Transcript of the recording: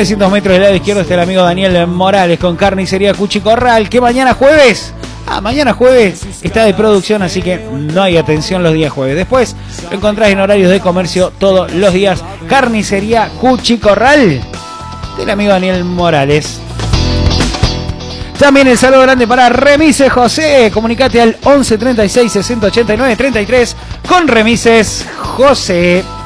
900 metros del lado izquierdo está el amigo Daniel Morales con Carnicería Cuchicorral, que mañana jueves, mañana jueves está de producción, así que no hay atención los días jueves. Después lo encontrás en horarios de comercio todos los días. Carnicería Cuchicorral del amigo Daniel Morales. También el saludo grande para Remises José. Comunicate al 11 36 60 89 33 con Remises José.